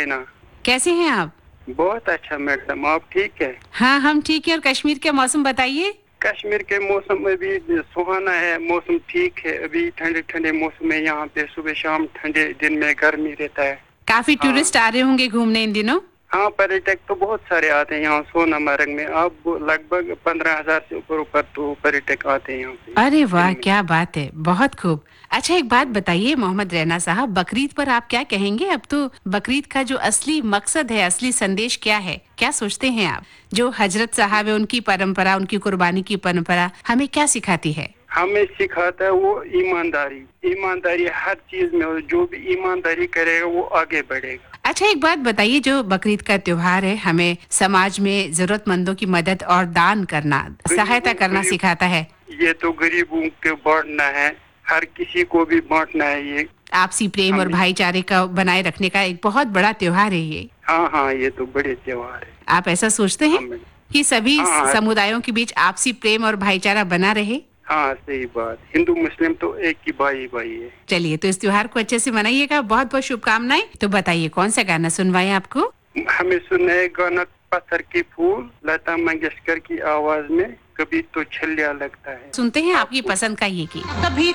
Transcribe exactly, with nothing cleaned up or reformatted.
रैना। कैसे हैं आप? बहुत अच्छा मैडम, आप ठीक है? हाँ, हम ठीक है। और कश्मीर के मौसम बताइए। कश्मीर के मौसम में भी सुहाना है, मौसम ठीक है। अभी ठंडे ठंडे मौसम में यहाँ पे सुबह शाम ठंडे, दिन में गर्मी रहता है। काफी हाँ टूरिस्ट आ रहे होंगे घूमने इन दिनों। हाँ, पर्यटक तो बहुत सारे आते हैं यहाँ सोनामार्ग में। अब लगभग पंद्रह हजार से ऊपर ऊपर तो पर्यटक आते हैं यहाँ पे अरे वाह, दिन में। क्या बात है, बहुत खूब। अच्छा, एक बात हाँ। बताइए मोहम्मद रैना साहब, बकरीद पर आप क्या कहेंगे? अब तो बकरीद का जो असली मकसद है, असली संदेश क्या है, क्या सोचते हैं आप? जो हजरत साहब है, उनकी परंपरा, उनकी कुर्बानी की परंपरा हमें क्या सिखाती है? हमें सिखाता है वो ईमानदारी। ईमानदारी हर चीज में हो, जो भी ईमानदारी करेगा वो आगे बढ़ेगा। अच्छा, एक बात बताइए, जो बकरीद का त्योहार है हमें समाज में जरूरतमंदों की मदद और दान करना, सहायता गरीबों करना गरीब सिखाता है। ये तो गरीबों के बांटना है, हर किसी को भी बांटना है ये। आपसी प्रेम और हमें भाईचारे का बनाए रखने का एक बहुत बड़ा त्योहार है ये। हाँ हाँ, ये तो बड़े त्योहार है। आप ऐसा सोचते हैं हमें कि सभी हाँ हाँ समुदायों के बीच आपसी प्रेम और भाईचारा बना रहे? हाँ, सही बात। हिंदू मुस्लिम तो एक ही भाई भाई है। चलिए, तो इस त्योहार को अच्छे से मनाइएगा। बहुत बहुत शुभकामनाएं। तो बताइए कौन सा गाना सुनवाएं आपको? हमें सुने गाना पत्थर के फूल, लता मंगेशकर की आवाज में, कभी तो छलिया लगता है। सुनते हैं आपकी आपको पसंद का ये गीत। कभी